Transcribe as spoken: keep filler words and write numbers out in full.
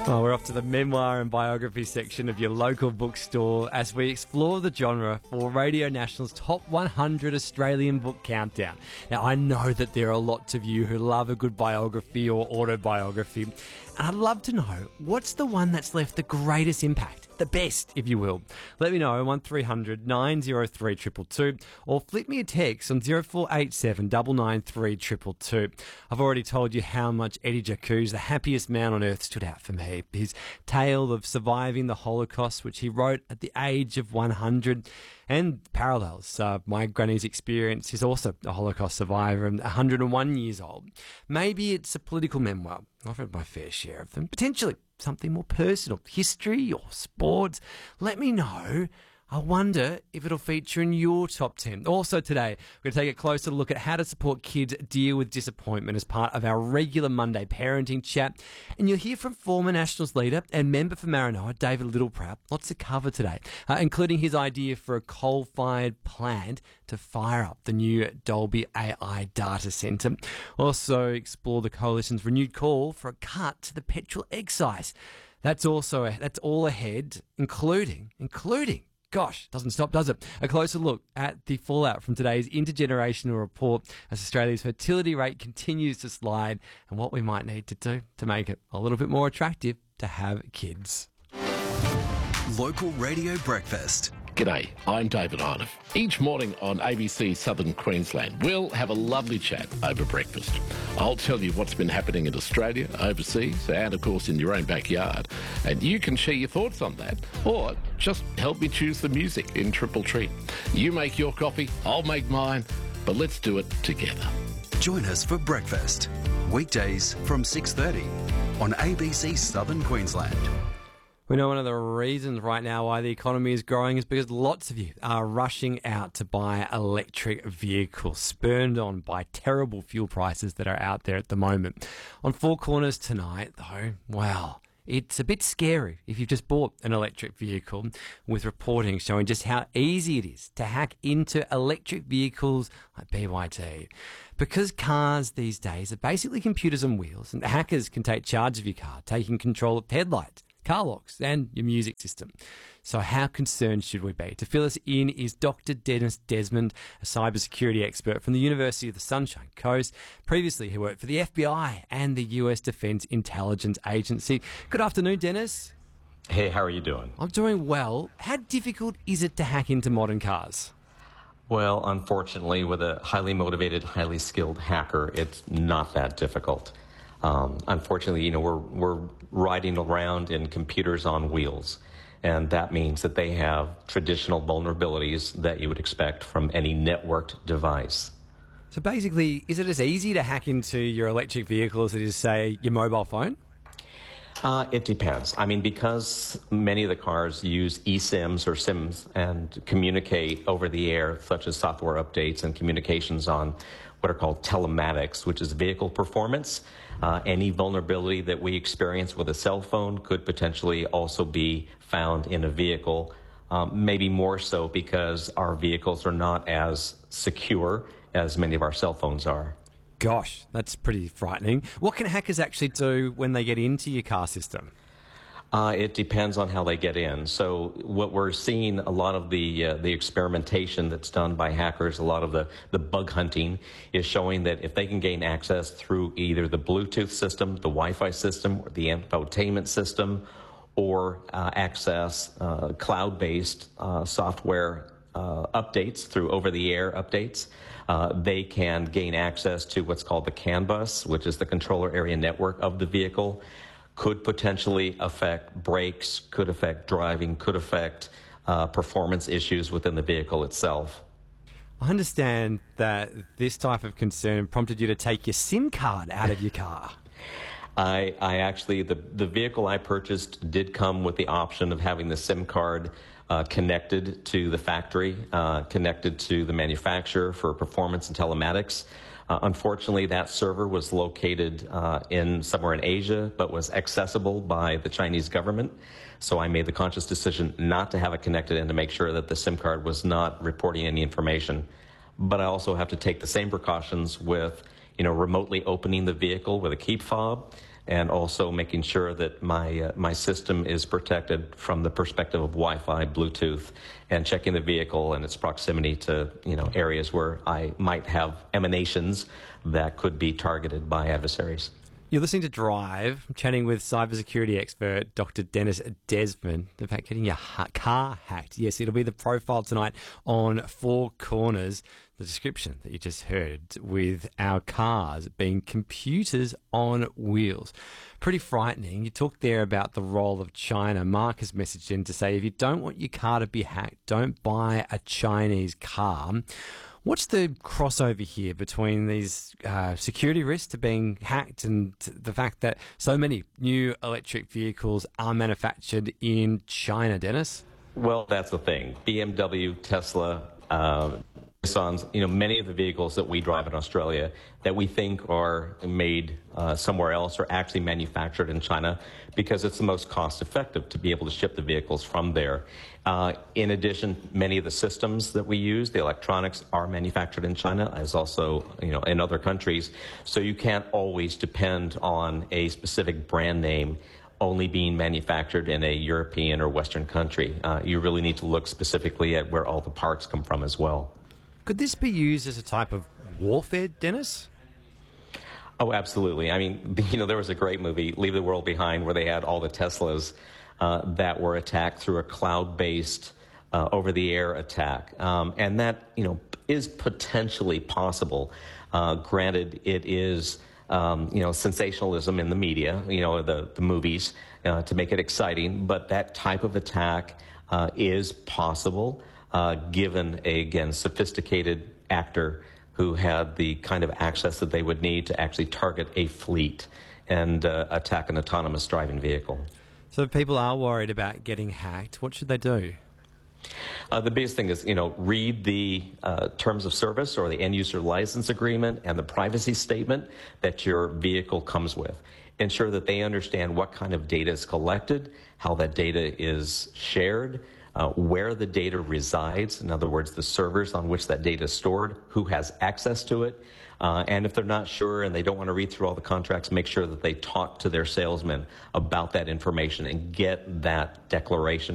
Well, we're off to the memoir and biography section of your local bookstore as we explore the genre for Radio National's Top one hundred Australian Book Countdown. Now, I know that there are lots of you who love a good biography or autobiography, and I'd love to know, what's the one that's left the greatest impact? The best, if you will. Let me know on one three hundred nine oh three two two two or flip me a text on zero four eight seven nine nine three two two two. I've already told you how much Eddie Jacquo's The Happiest Man on Earth stood out for me. His tale of surviving the Holocaust, which he wrote at the age of one hundred, and parallels. Uh, my granny's experience. He's also a Holocaust survivor and one hundred one years old. Maybe it's a political memoir. I've read my fair share of them. Potentially something more personal, history or sports. Let me know. I wonder if it'll feature in your top ten. Also today, we're going to take a closer look at how to support kids deal with disappointment as part of our regular Monday parenting chat. And you'll hear from former Nationals leader and member for Maranoa, David Littleproud. Lots to cover today, uh, including his idea for a coal-fired plant to fire up the new Dolby A I data centre. Also explore the Coalition's renewed call for a cut to the petrol excise. That's also, that's all ahead, including, including, Gosh, doesn't stop, does it? A closer look at the fallout from today's intergenerational report as Australia's fertility rate continues to slide and what we might need to do to make it a little bit more attractive to have kids. Local Radio Breakfast. G'day, I'm David Arnoff. Each morning on A B C Southern Queensland, we'll have a lovely chat over breakfast. I'll tell you what's been happening in Australia, overseas, and of course in your own backyard. And you can share your thoughts on that, or just help me choose the music in Triple Treat. You make your coffee, I'll make mine, but let's do it together. Join us for breakfast, weekdays from six thirty on A B C Southern Queensland. We know one of the reasons right now why the economy is growing is because lots of you are rushing out to buy electric vehicles, spurned on by terrible fuel prices that are out there at the moment. On Four Corners tonight, though, wow, it's a bit scary if you've just bought an electric vehicle, with reporting showing just how easy it is to hack into electric vehicles like B Y D. Because cars these days are basically computers on wheels, and hackers can take charge of your car, taking control of headlights, car locks and your music system. So how concerned should we be? To fill us in is Doctor Dennis Desmond, a cybersecurity expert from the University of the Sunshine Coast. Previously, he worked for the F B I and the U S Defence Intelligence Agency. Good afternoon, Dennis. Hey, how are you doing? I'm doing well. How difficult is it to hack into modern cars? Well, unfortunately, with a highly motivated, highly skilled hacker, it's not that difficult. Um, unfortunately, you know, we're, we're riding around in computers on wheels, and that means that they have traditional vulnerabilities that you would expect from any networked device. So basically, is it as easy to hack into your electric vehicle as it is, say, your mobile phone? Uh, it depends. I mean, because many of the cars use eSIMs or SIMs and communicate over the air, such as software updates and communications on what are called telematics, which is vehicle performance. Uh, any vulnerability that we experience with a cell phone could potentially also be found in a vehicle, um, maybe more so because our vehicles are not as secure as many of our cell phones are. Gosh, that's pretty frightening. What can hackers actually do when they get into your car system? Uh, it depends on how they get in. So what we're seeing, a lot of the uh, the experimentation that's done by hackers, a lot of the, the bug hunting is showing that if they can gain access through either the Bluetooth system, the Wi-Fi system, or the infotainment system, or uh, access uh, cloud-based uh, software uh, updates through over-the-air updates, uh, they can gain access to what's called the CAN bus, which is the controller area network of the vehicle. Could potentially affect brakes, could affect driving, could affect uh, performance issues within the vehicle itself. I understand that this type of concern prompted you to take your SIM card out of your car. I, I actually, the, the vehicle I purchased did come with the option of having the SIM card uh, connected to the factory, uh, connected to the manufacturer for performance and telematics. Uh, unfortunately, that server was located uh, in somewhere in Asia, but was accessible by the Chinese government. So I made the conscious decision not to have it connected and to make sure that the SIM card was not reporting any information. But I also have to take the same precautions with, you know, remotely opening the vehicle with a key fob, and also making sure that my uh, my system is protected from the perspective of Wi-Fi, Bluetooth, and checking the vehicle and its proximity to, you know, areas where I might have emanations that could be targeted by adversaries. You're listening to Drive, chatting with cybersecurity expert Doctor Dennis Desmond. In fact, getting your ha- car hacked. Yes, it'll be the profile tonight on Four Corners. The description that you just heard with our cars being computers on wheels. Pretty frightening. You talked there about the role of China. Mark has messaged in to say if you don't want your car to be hacked, don't buy a Chinese car. What's the crossover here between these uh, security risks to being hacked and the fact that so many new electric vehicles are manufactured in China, Dennis? Well, that's the thing. B M W, Tesla, uh, Nissans, you know, many of the vehicles that we drive in Australia that we think are made uh, somewhere else are actually manufactured in China because it's the most cost effective to be able to ship the vehicles from there. Uh, in addition, many of the systems that we use, the electronics, are manufactured in China, as also, you know, in other countries. So you can't always depend on a specific brand name only being manufactured in a European or Western country. Uh, you really need to look specifically at where all the parts come from as well. Could this be used as a type of warfare, Dennis? Oh, absolutely. I mean, you know, there was a great movie, Leave the World Behind, where they had all the Teslas uh, that were attacked through a cloud-based uh, over-the-air attack. Um, and that, you know, is potentially possible. Uh, granted, it is, um, you know, sensationalism in the media, you know, the, the movies, uh, to make it exciting. But that type of attack uh, is possible. Uh, given a, again, sophisticated actor who had the kind of access that they would need to actually target a fleet and uh, attack an autonomous driving vehicle. So if people are worried about getting hacked, what should they do? Uh, the biggest thing is, you know, read the uh, terms of service or the end user license agreement and the privacy statement that your vehicle comes with. Ensure that they understand what kind of data is collected, how that data is shared, Uh, where the data resides, in other words, the servers on which that data is stored, who has access to it. Uh, and if they're not sure and they don't want to read through all the contracts, make sure that they talk to their salesman about that information and get that declaration